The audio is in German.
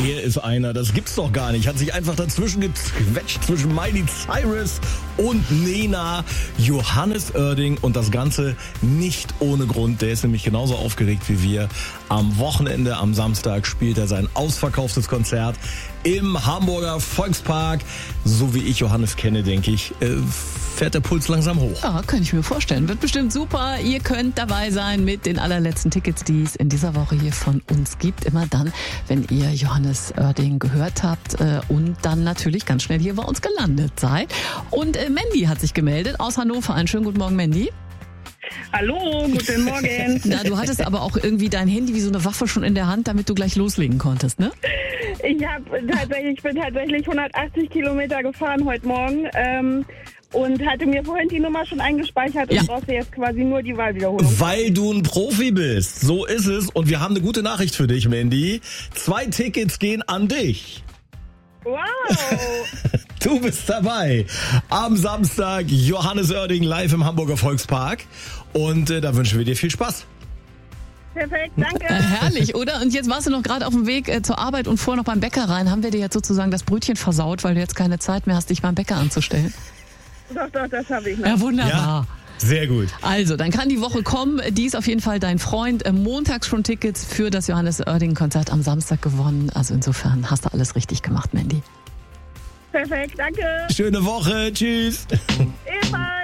Er ist einer, das gibt's doch gar nicht. Hat sich einfach dazwischen gequetscht zwischen Miley Cyrus und Nena. Johannes Oerding und das Ganze nicht ohne Grund. Der ist nämlich genauso aufgeregt wie wir. Am Wochenende, am Samstag, spielt er sein ausverkauftes Konzert im Hamburger Volkspark. So wie ich Johannes kenne, denke ich, fährt der Puls langsam hoch. Ja, kann ich mir vorstellen. Wird bestimmt super. Ihr könnt dabei sein mit den allerletzten Tickets, die es in dieser Woche hier von uns gibt. Immer dann, wenn ihr Johannes Oerding gehört habt und dann natürlich ganz schnell hier bei uns gelandet seid. Und Mandy hat sich gemeldet aus Hannover. Einen schönen guten Morgen, Mandy. Hallo, guten Morgen. Na, du hattest aber auch irgendwie dein Handy wie so eine Waffe schon in der Hand, damit du gleich loslegen konntest, ne? Ich bin tatsächlich 180 Kilometer gefahren heute Morgen und hatte mir vorhin die Nummer schon eingespeichert und brauchte jetzt quasi nur die Wahlwiederholung. Weil du ein Profi bist, so ist es. Und wir haben eine gute Nachricht für dich, Mandy. 2 Tickets gehen an dich. Wow! Du bist dabei. Am Samstag Johannes Oerding live im Hamburger Volkspark. Und da wünschen wir dir viel Spaß. Perfekt, danke. Herrlich, oder? Und jetzt warst du noch gerade auf dem Weg zur Arbeit und vorher noch beim Bäcker rein. Haben wir dir jetzt sozusagen das Brötchen versaut, weil du jetzt keine Zeit mehr hast, dich beim Bäcker anzustellen? Doch, das habe ich noch. Ja, wunderbar. Ja, sehr gut. Also, dann kann die Woche kommen. Die ist auf jeden Fall dein Freund. Montags schon Tickets für das Johannes Oerding-Konzert am Samstag gewonnen. Also insofern hast du alles richtig gemacht, Mandy. Perfekt, danke. Schöne Woche. Tschüss. Ebenfalls.